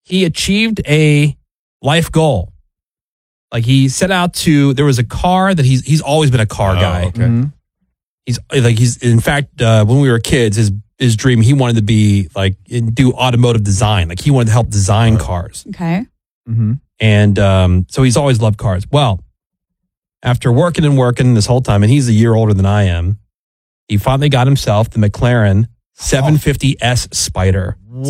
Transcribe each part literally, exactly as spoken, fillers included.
he achieved a life goal. Like he set out to, there was a car that he's he's always been a car Oh, guy. okay. Mm-hmm. He's like he's in fact uh, when we were kids, his his dream he wanted to be like in, do automotive design. Like he wanted to help design cars, Okay. Mm-hmm. and um, so he's always loved cars. Well, after working and working this whole time, and he's a year older than I am, he finally got himself the McLaren seven fifty S Spider. Whoa.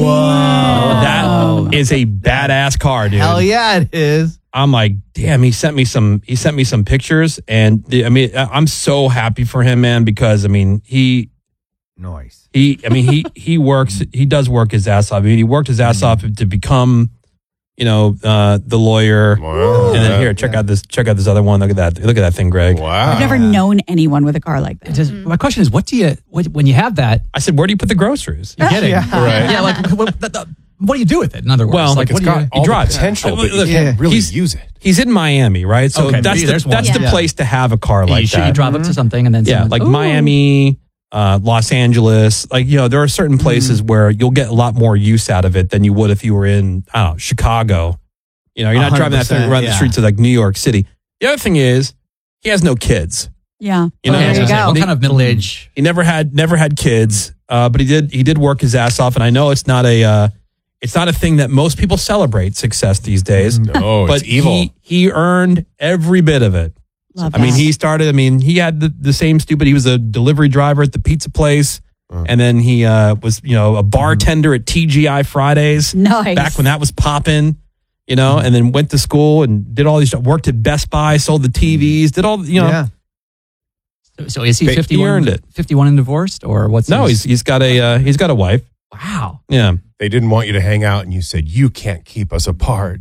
That is a badass car, dude. Hell yeah, it is. I'm like, damn, he sent me some, he sent me some pictures. And the, I mean, I- I'm so happy for him, man, because I mean, he, Nice. he, I mean, he, he works, he does work his ass off. I mean, he worked his ass off to become, you know, uh, the lawyer. Wow. And then here, check out this, check out this other one. Look at that. Look at that thing, Greg. Wow. I've never known anyone with a car like that. Just, my question is, what do you what, when you have that? I said, where do you put the groceries? You're getting Yeah. Right. yeah. Like what, the, the, what do you do with it? In other words, Well, like It's what do got you? all the drives. potential, Oh, but you look, can't really he's- use it. He's in Miami, right? So Okay, that's maybe the, there's one. that's the Yeah. place to have a car like you, should, that. you drive up to something and then Yeah, someone- like Ooh. Miami, uh, Los Angeles. Like, you know, there are certain places where you'll get a lot more use out of it than you would if you were in, I don't know, Chicago. You know, you're not driving that thing one hundred percent, around the yeah. streets of like New York City. The other thing is, he has no kids. Yeah. You know, there you What go. kind of middle age? he never had never had kids, uh, but he did he did work his ass off. And I know it's not a uh, it's not a thing that most people celebrate success these days. No, but it's evil. he he earned every bit of it. Love I mean, that. he started, I mean, he had the, the same stupid, he was a delivery driver at the pizza place. Uh. And then he uh, was, you know, a bartender at T G I Fridays. Nice. Back when that was popping, you know, and then went to school and did all these, worked at Best Buy, sold the T Vs, did all, you know. Yeah. So, so is he He fifty-one? earned it. fifty-one and divorced, or what's? No, his, he's he's got a uh, he's got a wife. wow. Yeah. They didn't want you to hang out, and you said, you can't keep us apart.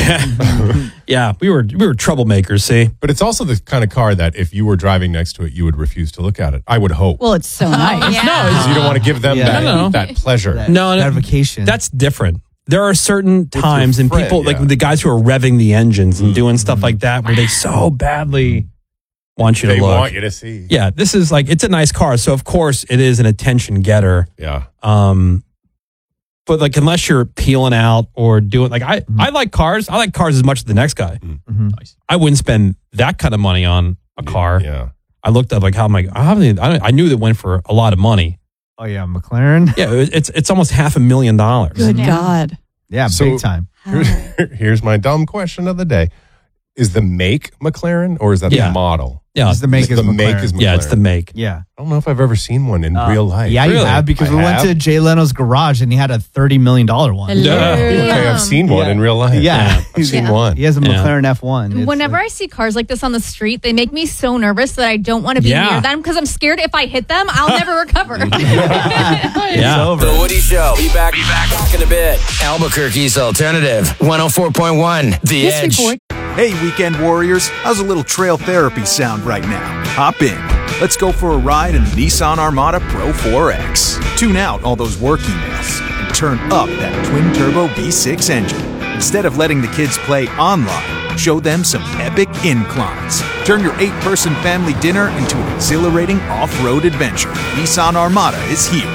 Yeah, we were we were troublemakers, see? But it's also the kind of car that if you were driving next to it, you would refuse to look at it. I would hope. Well, it's so nice. yeah. Because you don't want to give them Yeah. that, No, no. that pleasure. That, No, no, that vacation. That's different. There are certain your times and friend, people like yeah. the guys who are revving the engines and doing stuff like that where they so badly want you They to look. want you to see. Yeah, this is like it's a nice car, so of course it is an attention getter. Yeah. Um, but like unless you're peeling out or doing like I, I like cars. I like cars as much as the next guy. Mhm. Nice. I wouldn't spend that kind of money on a car. Yeah. I looked up like how am I? I, haven't- I I knew that went for a lot of money. Oh yeah, McLaren. Yeah, it- it's it's almost half a million dollars. Good Yeah. God. Yeah, So- big time. Here's, here's my dumb question of the day. Is the make McLaren or is that Yeah. the model? Yeah, It's the make Is is the make McLaren. is yeah, it's the McLaren. make. Yeah. I don't know if I've ever seen one in Uh, real life. Yeah, you Really? have because I we went have? to Jay Leno's garage and he had a thirty million dollars one. Hello. Yeah. Okay, I've seen one Yeah. in real life. Yeah. I've seen Yeah. one. He has a Yeah. McLaren F one. It's Whenever like- I see cars like this on the street, they make me so nervous that I don't want to be Yeah. near them because I'm scared if I hit them, I'll never recover. Yeah. The Woody Show. Be back, be back, back in a bit. Albuquerque's Alternative. one oh four point one. The This Edge. report Hey, weekend warriors, how's a little trail therapy sound right now? Hop in. Let's go for a ride in the Nissan Armada Pro four X. Tune out all those work emails and turn up that twin-turbo V six engine. Instead of letting the kids play online, show them some epic inclines. Turn your eight-person family dinner into an exhilarating off-road adventure. Nissan Armada is here.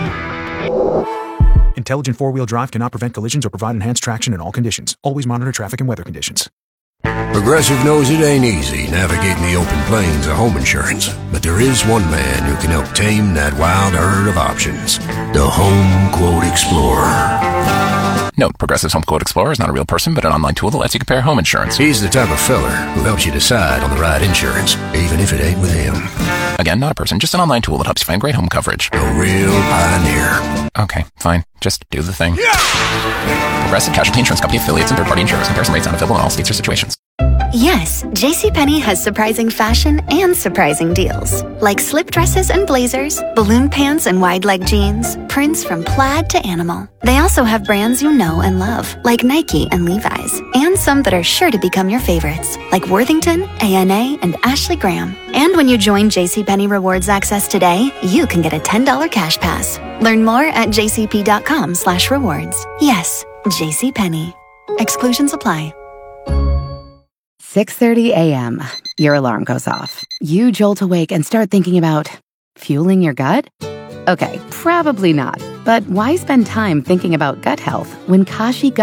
Intelligent four-wheel drive cannot prevent collisions or provide enhanced traction in all conditions. Always monitor traffic and weather conditions. Progressive knows it ain't easy navigating the open plains of home insurance, but there is one man who can help tame that wild herd of options. The Home Quote Explorer. Note, Progressive's Home Quote Explorer is not a real person, but an online tool that lets you compare home insurance. He's the type of feller who helps you decide on the right insurance, even if it ain't with him. Again, not a person, just an online tool that helps you find great home coverage. A real pioneer. Okay, fine. Just do the thing. Progressive Casualty Insurance Company affiliates and third-party insurers. Comparison rates not available in all states or situations. Yes, JCPenney has surprising fashion and surprising deals. Like slip dresses and blazers, balloon pants and wide leg jeans, prints from plaid to animal. They also have brands you know and love, like Nike and Levi's, and some that are sure to become your favorites, like Worthington, A N A, and Ashley Graham. And when you join JCPenney Rewards Access today, you can get a ten dollars cash pass. Learn more at jcp.com slash rewards. Yes, JCPenney. Exclusions apply. six thirty a.m. Your alarm goes off. You jolt awake and start thinking about fueling your gut? Okay, probably not. But why spend time thinking about gut health when Kashi Gut